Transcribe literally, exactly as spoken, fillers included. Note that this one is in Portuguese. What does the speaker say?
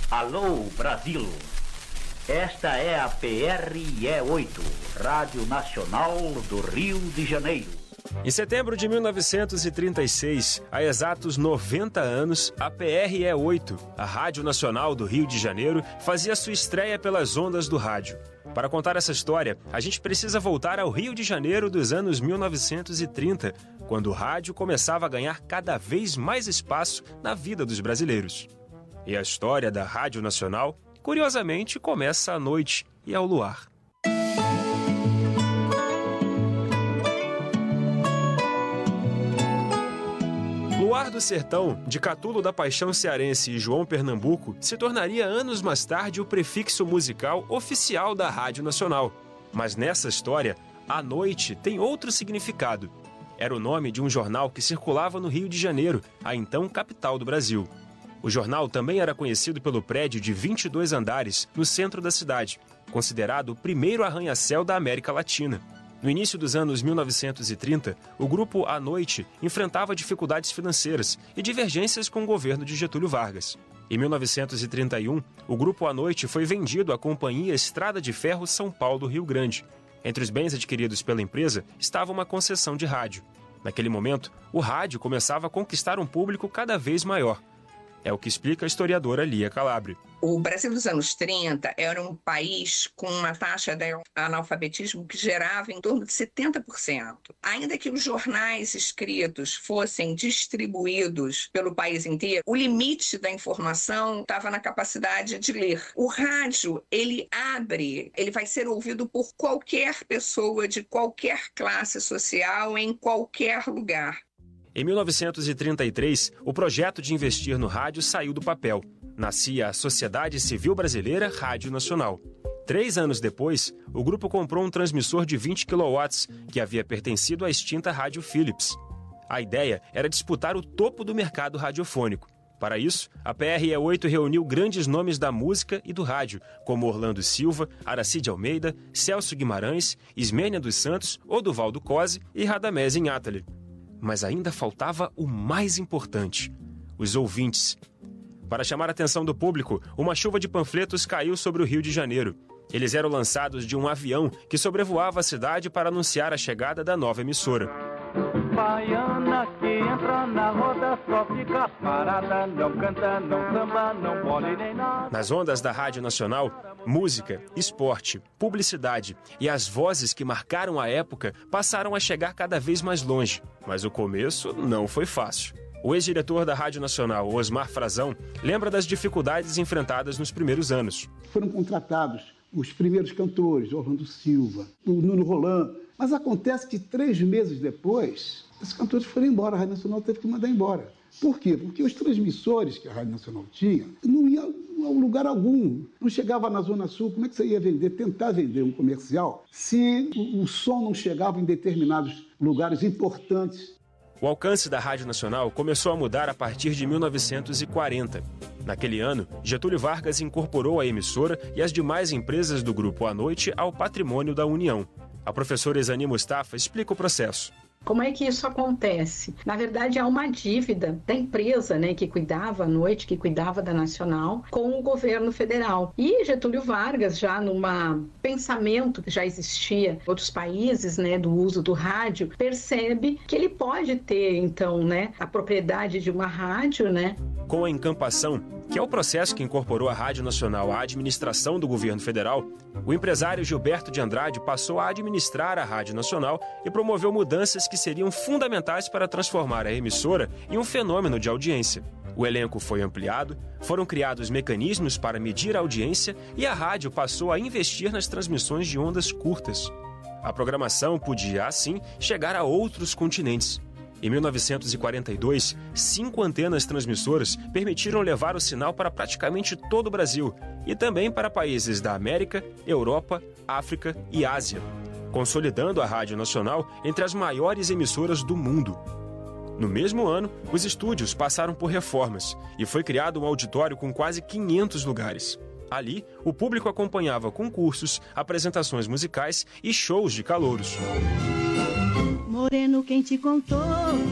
Alô, Brasil. Esta é a P R E oito, Rádio Nacional do Rio de Janeiro. Em setembro de mil novecentos e trinta e seis, há exatos noventa anos, a P R E oito, a Rádio Nacional do Rio de Janeiro, fazia sua estreia pelas ondas do rádio. Para contar essa história, a gente precisa voltar ao Rio de Janeiro dos anos mil novecentos e trinta, quando o rádio começava a ganhar cada vez mais espaço na vida dos brasileiros. E a história da Rádio Nacional, curiosamente, começa à noite e ao luar. Luar do Sertão, de Catulo da Paixão Cearense e João Pernambuco, se tornaria anos mais tarde o prefixo musical oficial da Rádio Nacional. Mas nessa história, a noite tem outro significado. Era o nome de um jornal que circulava no Rio de Janeiro, a então capital do Brasil. O jornal também era conhecido pelo prédio de vinte e dois andares no centro da cidade, considerado o primeiro arranha-céu da América Latina. No início dos anos mil novecentos e trinta, o grupo À Noite enfrentava dificuldades financeiras e divergências com o governo de Getúlio Vargas. Em mil novecentos e trinta e um, o grupo À Noite foi vendido à Companhia Estrada de Ferro São Paulo-Rio Grande. Entre os bens adquiridos pela empresa estava uma concessão de rádio. Naquele momento, o rádio começava a conquistar um público cada vez maior. É o que explica a historiadora Lia Calabre. O Brasil dos anos trinta era um país com uma taxa de analfabetismo que gerava em torno de setenta por cento. Ainda que os jornais escritos fossem distribuídos pelo país inteiro, o limite da informação estava na capacidade de ler. O rádio, ele abre, ele vai ser ouvido por qualquer pessoa de qualquer classe social em qualquer lugar. Em mil novecentos e trinta e três, o projeto de investir no rádio saiu do papel. Nascia a Sociedade Civil Brasileira Rádio Nacional. Três anos depois, o grupo comprou um transmissor de vinte quilowatts, que havia pertencido à extinta Rádio Philips. A ideia era disputar o topo do mercado radiofônico. Para isso, a P R E oito reuniu grandes nomes da música e do rádio, como Orlando Silva, Aracide Almeida, Celso Guimarães, Ismênia dos Santos, Oduvaldo Cosi e Radamés Inátali. Mas ainda faltava o mais importante: os ouvintes. Para chamar a atenção do público, uma chuva de panfletos caiu sobre o Rio de Janeiro. Eles eram lançados de um avião que sobrevoava a cidade para anunciar a chegada da nova emissora. Baiana que entra na roda só fica parada, não canta, não samba, não pole nem nada. Nas ondas da Rádio Nacional, música, esporte, publicidade e as vozes que marcaram a época passaram a chegar cada vez mais longe. Mas o começo não foi fácil. O ex-diretor da Rádio Nacional, Osmar Frazão, lembra das dificuldades enfrentadas nos primeiros anos. Foram contratados os primeiros cantores, Orlando Silva, o Nuno Roland. Mas acontece que três meses depois, esses cantores foram embora, a Rádio Nacional teve que mandar embora. Por quê? Porque os transmissores que a Rádio Nacional tinha não iam a lugar algum. Não chegava na Zona Sul, como é que você ia vender, tentar vender um comercial, se o, o som não chegava em determinados lugares importantes? O alcance da Rádio Nacional começou a mudar a partir de mil novecentos e quarenta. Naquele ano, Getúlio Vargas incorporou a emissora e as demais empresas do Grupo À Noite ao patrimônio da União. A professora Exani Mustafa explica o processo. Como é que isso acontece? Na verdade, há uma dívida da empresa, né, que cuidava à noite, que cuidava da Nacional, com o governo federal. E Getúlio Vargas, já num pensamento que já existia em outros países, né, do uso do rádio, percebe que ele pode ter, então, né, a propriedade de uma rádio, né? Com a encampação, que é o processo que incorporou a Rádio Nacional à administração do governo federal, o empresário Gilberto de Andrade passou a administrar a Rádio Nacional e promoveu mudanças que seriam fundamentais para transformar a emissora em um fenômeno de audiência. O elenco foi ampliado, foram criados mecanismos para medir a audiência e a rádio passou a investir nas transmissões de ondas curtas. A programação podia, assim, chegar a outros continentes. Em mil novecentos e quarenta e dois, cinco antenas transmissoras permitiram levar o sinal para praticamente todo o Brasil e também para países da América, Europa, África e Ásia, consolidando a Rádio Nacional entre as maiores emissoras do mundo. No mesmo ano, os estúdios passaram por reformas e foi criado um auditório com quase quinhentos lugares. Ali, o público acompanhava concursos, apresentações musicais e shows de calouros. Moreno, quem te contou